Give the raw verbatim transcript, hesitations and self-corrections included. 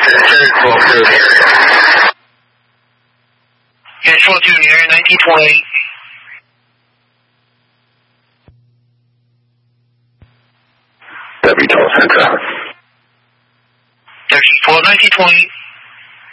Yeah, twelve two here, nineteen twenty. W twelve Center. thirteen twelve, nineteen twenty.